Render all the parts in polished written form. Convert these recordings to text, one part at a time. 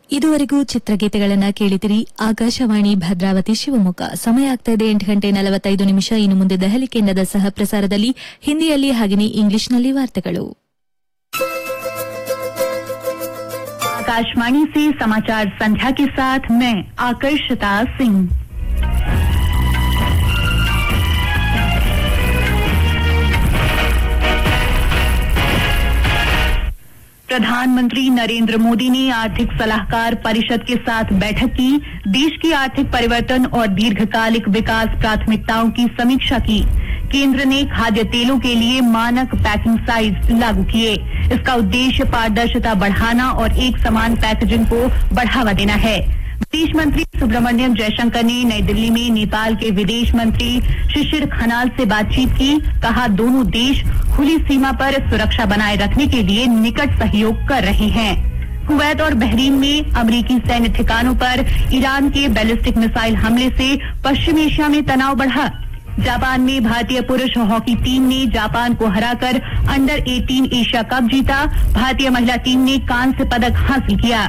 ಇದುವರೆಗೂ ಚಿತ್ರಗೀತೆಗಳನ್ನ ಕೇಳಿದಿರಿ. ಆಕಾಶವಾಣಿ ಭದ್ರಾವತಿ ಶಿವಮೊಗ್ಗ. ಸಮಯ ಆಗ್ತಾ ಇದೆ 8:45. ಇನ್ನು ಮುಂದೆ ದೆಹಲಿ ಕೇಂದ್ರದ ಸಹ ಪ್ರಸಾರದಲ್ಲಿ ಹಿಂದಿಯಲ್ಲಿ ಹಾಗೆಯೇ ಇಂಗ್ಲಿಷ್ನಲ್ಲಿ ವಾರ್ತೆಗಳು. आकाशवाणी से समाचार संध्या के साथ मैं आकर्षिता सिंह। प्रधानमंत्री नरेंद्र मोदी ने आर्थिक सलाहकार परिषद के साथ बैठक की, देश की आर्थिक परिवर्तन और दीर्घकालिक विकास प्राथमिकताओं की समीक्षा की। केंद्र ने खाद्य तेलों के लिए मानक पैकिंग साइज लागू किए। इसका उद्देश्य पारदर्शिता बढ़ाना और एक समान पैकेजिंग को बढ़ावा देना है। विदेश मंत्री सुब्रमण्यम जयशंकर ने नई दिल्ली में नेपाल के विदेश मंत्री शिशिर खनाल से बातचीत की। कहा, दोनों देश खुली सीमा पर सुरक्षा बनाए रखने के लिए निकट सहयोग कर रहे हैं। कुवैत और बहरीन में अमेरिकी सैन्य ठिकानों पर ईरान के बैलिस्टिक मिसाइल हमले से पश्चिम एशिया में तनाव बढ़ा। जापान में भारतीय पुरुष हॉकी टीम ने जापान को हराकर अंडर 18 एशिया कप जीता। भारतीय महिला टीम ने कांस्य पदक हासिल किया।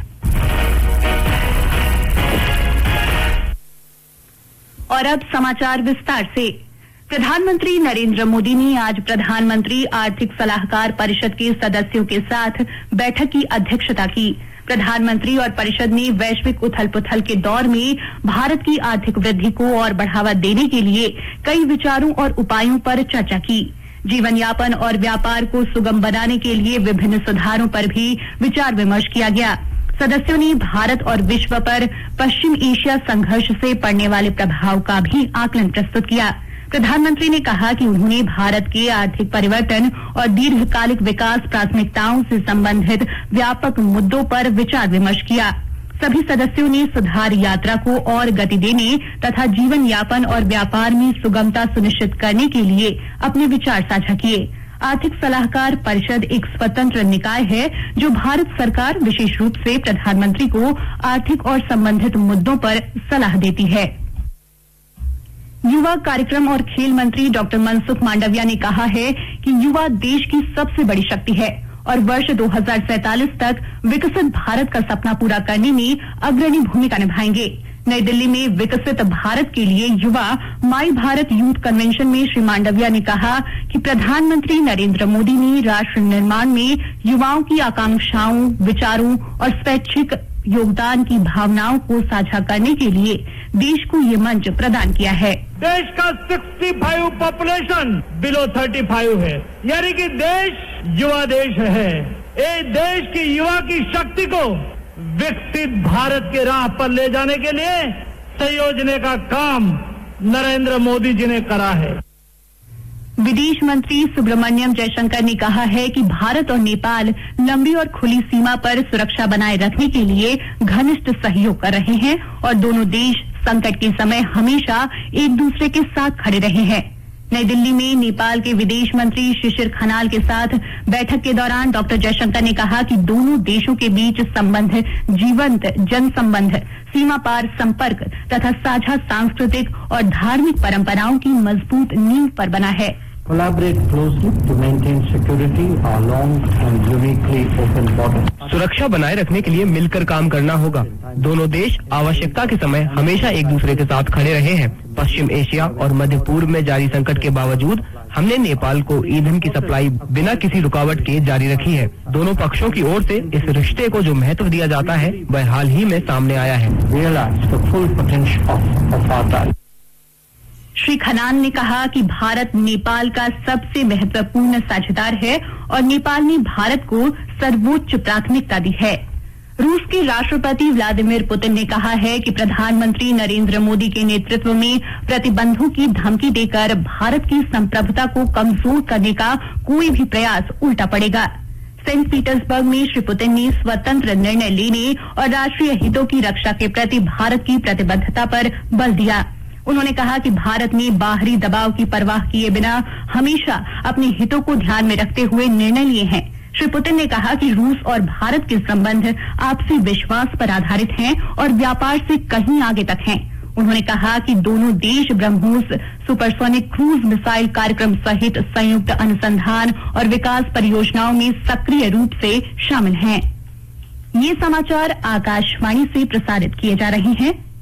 और अब समाचार विस्तार से। प्रधानमंत्री नरेंद्र मोदी ने आज प्रधानमंत्री आर्थिक सलाहकार परिषद के सदस्यों के साथ बैठक की अध्यक्षता की। प्रधानमंत्री और परिषद ने वैश्विक उथल-पुथल के दौर में भारत की आर्थिक वृद्धि को और बढ़ावा देने के लिए कई विचारों और उपायों पर चर्चा की। जीवन यापन और व्यापार को सुगम बनाने के लिए विभिन्न सुधारों पर भी विचार विमर्श किया गया। सदस्यों ने भारत और विश्व पर पश्चिम एशिया संघर्ष से पड़ने वाले प्रभाव का भी आकलन प्रस्तुत किया। प्रधानमंत्री ने कहा कि उन्होंने भारत के आर्थिक परिवर्तन और दीर्घकालिक विकास प्राथमिकताओं से संबंधित व्यापक मुद्दों पर विचार विमर्श किया। सभी सदस्यों ने सुधार यात्रा को और गति देने तथा जीवन यापन और व्यापार में सुगमता सुनिश्चित करने के लिए अपने विचार साझा किए। आर्थिक सलाहकार परिषद एक स्वतंत्र निकाय है जो भारत सरकार, विशेष रूप से प्रधानमंत्री को आर्थिक और संबंधित मुद्दों पर सलाह देती है। युवा कार्यक्रम और खेल मंत्री डॉक्टर मनसुख मांडविया ने कहा है कि युवा देश की सबसे बड़ी शक्ति है और वर्ष 2047 तक विकसित भारत का सपना पूरा करने में अग्रणी भूमिका निभाएंगे। नई दिल्ली में विकसित भारत के लिए युवा माई भारत यूथ कन्वेंशन में श्री मांडविया ने कहा कि प्रधानमंत्री नरेंद्र मोदी ने राष्ट्र निर्माण में युवाओं की आकांक्षाओं, विचारों और स्वैच्छिक योगदान की भावनाओं को साझा करने के लिए देश को ये मंच प्रदान किया है। देश का 65 पॉपुलेशन बिलो 35 है, यानी कि देश युवा देश है। ये देश की युवा की शक्ति को विकसित भारत के राह पर ले जाने के लिए संयोजने का काम नरेंद्र मोदी जी ने करा है। विदेश मंत्री सुब्रमण्यम जयशंकर ने कहा है कि भारत और नेपाल लंबी और खुली सीमा पर सुरक्षा बनाए रखने के लिए घनिष्ठ सहयोग कर रहे हैं और दोनों देश संकट के समय हमेशा एक दूसरे के साथ खड़े रहे हैं। नई दिल्ली में नेपाल के विदेश मंत्री शिशिर खनाल के साथ बैठक के दौरान डॉक्टर जयशंकर ने कहा कि दोनों देशों के बीच संबंध जीवंत जनसंबंध, सीमा पार संपर्क तथा साझा सांस्कृतिक और धार्मिक परंपराओं की मजबूत नींव पर बना है। Collaborate closely to maintain security along and uniquely open borders. सुरक्षा बनाए रखने के लिए मिलकर काम करना होगा। दोनों देश आवश्यकता के समय हमेशा एक दूसरे के साथ खड़े रहे हैं। पश्चिम एशिया और मध्य पूर्व में जारी संकट के बावजूद हमने नेपाल को ईंधन की सप्लाई बिना किसी रुकावट के जारी रखी है। दोनों पक्षों की ओर से इस रिश्ते को जो महत्व दिया जाता है वह हाल ही में सामने आया है। Realize the full potential of our ties. Shri Khanal ने कहा कि भारत नेपाल का सबसे महत्वपूर्ण साझेदार है और नेपाल ने भारत को सर्वोच्च प्राथमिकता दी है। रूस के राष्ट्रपति व्लादिमीर पुतिन ने कहा है कि प्रधानमंत्री नरेंद्र मोदी के नेतृत्व में प्रतिबंधों की धमकी देकर भारत की संप्रभुता को कमजोर करने का कोई भी प्रयास उल्टा पड़ेगा। सेंट पीटर्सबर्ग में श्री पुतिन ने स्वतंत्र निर्णय लेने और राष्ट्रीय हितों की रक्षा के प्रति भारत की प्रतिबद्धता पर बल दिया। उन्होंने कहा कि भारत ने बाहरी दबाव की परवाह किए बिना हमेशा अपने हितों को ध्यान में रखते हुए निर्णय लिए हैं। श्री पुतिन ने कहा कि रूस और भारत के संबंध आपसी विश्वास पर आधारित हैं और व्यापार से कहीं आगे तक हैं। उन्होंने कहा कि दोनों देश ब्रह्मोस सुपरसोनिक क्रूज मिसाइल कार्यक्रम सहित संयुक्त अनुसंधान और विकास परियोजनाओं में सक्रिय रूप से शामिल हैं। ये समाचार आकाशवाणी से प्रसारित किए जा रहे हैं।